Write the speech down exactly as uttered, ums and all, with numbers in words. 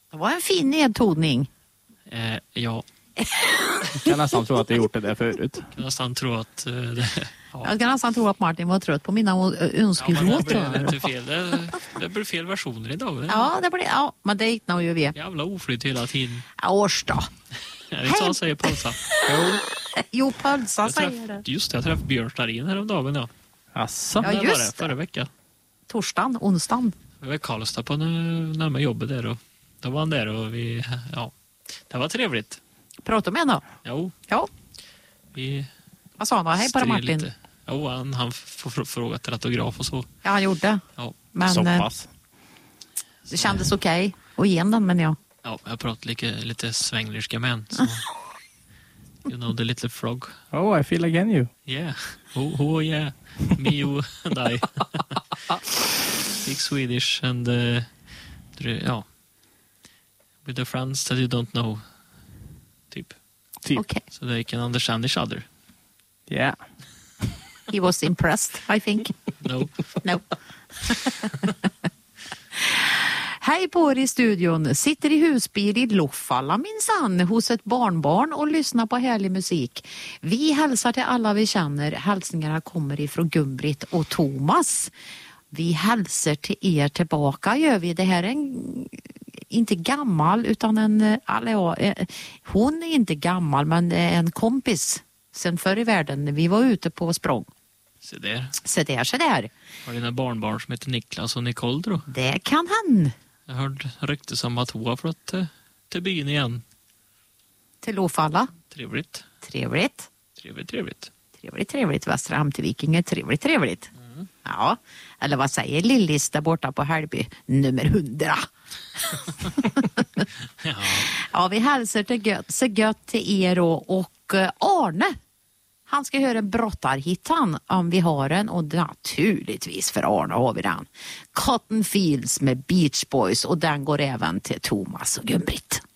Det var en fin nedtoning. Eh, ja. Jag kan nästan tro att det gjort det där förut. Jag kan nästan tro att... Eh, det, ja. Jag kan nästan tro att Martin var trött på mina önskelåtar. Ja, men det blir lite fel. Det, det blir fel versioner idag. Det. Ja, det blir, ja, men det gick nog ju vi. Jävla oflytt hela tiden. Ja, års då. Det är inte så han säger pölsa. Jo, jo pölsa Jag säger träff, det. just det, jag träffade Björn Starin häromdagen. Ja. Asså? Ja, När just var det? Förra veckan. Torsdagen, onsdagen. Jag var i Karlstad på närmare jobbet där. Och då var han där och vi... Ja, det var trevligt. Prata med henne då. Jo, Ja, vi... vad sa han då? Hej på dig, stred Martin. lite. Jo, han, han får fråga till autograf och så. Ja, han gjorde. Ja, Men Så eh, pass. det kändes okej okay. Och ge den, men ja. ja jag pratar lite, lite svengliska män. Så. You know the little frog. Oh, I feel again you. Yeah. Oh, oh yeah. Me, you and I. Speak Swedish and uh, ja. With the friends that you don't know. Typ. Typ. Okej. So they can understand each other. Yeah. He was impressed, I think. No. No. Hej på er i studion. Sitter i husbil i Loffalla minsann hos ett barnbarn och lyssnar på härlig musik. Vi hälsar till alla vi känner. Hälsningarna kommer ifrån Gun-Britt och Thomas. Vi hälsar till er tillbaka gör vi. Det här är en, inte gammal utan en, eller ja, hon är inte gammal men en kompis sen förr i världen när vi var ute på språng. Se där. Så där, så där. Har dina barnbarn som heter Niklas och Nicole då? Det kan han. Jag hörde ryktes om att hon har fått till, till byn igen. Till Loffalla. Trevligt. Trevligt. Trevligt, trevligt. Trevligt, trevligt. Västra Hamn till Vikinge. Trevligt, trevligt. Mm. Ja, eller vad säger Lillis där borta på Hälby? Nummer hundra. Ja. Ja, vi hälsar till gött, så gött till er och, och Arne. Han ska höra en brottarhittan om vi har den och naturligtvis för Arne har vi den. Cotton Fields med Beach Boys och den går även till Thomas och Gun-Britt.